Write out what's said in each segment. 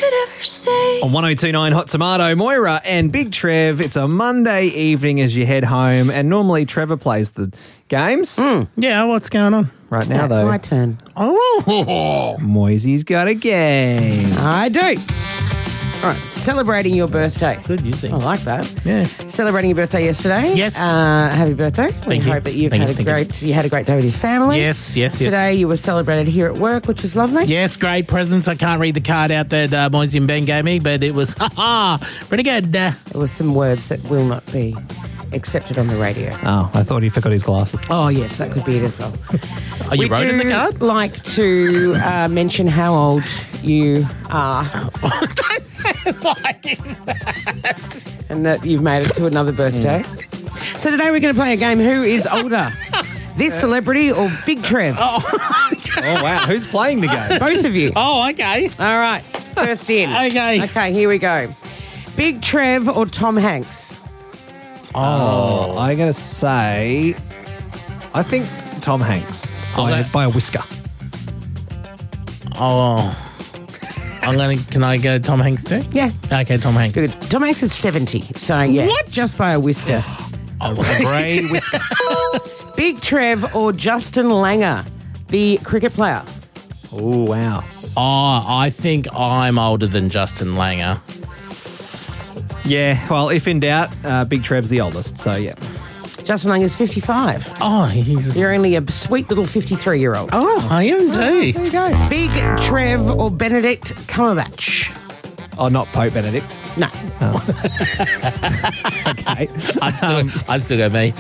could ever say. On 102.9 Hot Tomato, Moira and Big Trev. It's a Monday evening as you head home, and normally Trevor plays the games. Yeah, what's going on? Right now, It's though, my turn. Oh, Moisey's got a game. I do. All right, celebrating your birthday. good music. I like that. Yeah. Celebrating your birthday yesterday. Yes. Happy birthday. We Thank you. hope that you Thank had you, a great day with your family. Yes. Today you were celebrated here at work, which is lovely. Yes, great presents. I can't read the card out that Moisey and Ben gave me, but it was pretty good. There were some words that will not be accepted on the radio. Oh, I thought he forgot his glasses. Oh, yes, that could be it as well. You wrote in the card? We'd like to mention how old you are Don't say it like that. and that you've made it to another birthday. So today we're going to play a game, Who is Older? This celebrity or Big Trev? Oh, wow. Who's playing the game? Both of you. Oh, okay. All right, first in. Okay. Okay, here we go. Big Trev or Tom Hanks? Oh, I'm going to say, I think Tom Hanks by a whisker. Oh. Can I go Tom Hanks too? Yeah. Okay, Tom Hanks. Good. Tom Hanks is 70, so yeah. What? Just by a whisker. A grey whisker. Big Trev or Justin Langer, the cricket player? Oh, wow. Oh, I think I'm older than Justin Langer. Yeah, well, if in doubt, Big Trev's the oldest, so yeah. Justin Langer's 55. Oh, he's... You're only a sweet little 53-year-old. Oh, I am too. There you go. Big Trev or Benedict Cumberbatch? Oh, not Pope Benedict. No. Okay. I'd still go me.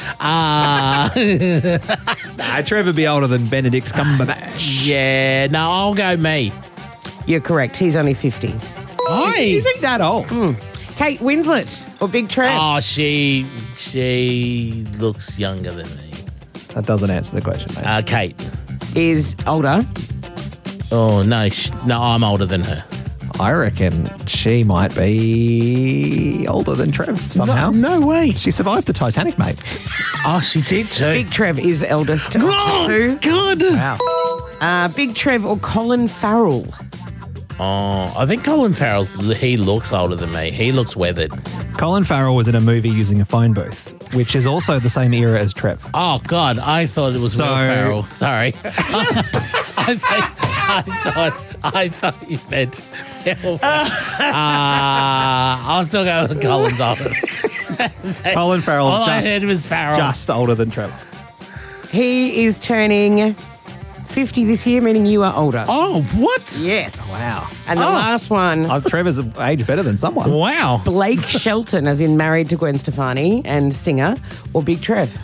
Nah, Trevor be older than Benedict Cumberbatch. Yeah, no, I'll go me. You're correct. He's only 50. Is he that old? Kate Winslet or Big Trev? Oh, she looks younger than me. That doesn't answer the question, mate. Kate. Is older. Oh, no, no, I'm older than her. I reckon she might be older than Trev somehow. No way. She survived the Titanic, mate. Oh, she did too. Big Trev is eldest. Oh, God. Wow. Big Trev or Colin Farrell? Oh, I think Colin Farrell, he looks older than me. He looks weathered. Colin Farrell was in a movie using a phone booth, which is also the same era as Trev. Oh, God, I thought it was Will Ferrell. Sorry. I thought you meant Will Ferrell. I'll still go with Colin's older. Colin Farrell All I heard was Farrell. just older than Trev. He is turning 50 this year, meaning you are older. Oh, what? Yes. Wow. And the last one, Trevor's age better than someone. Wow. Blake Shelton, as in married to Gwen Stefani and singer, or Big Trev?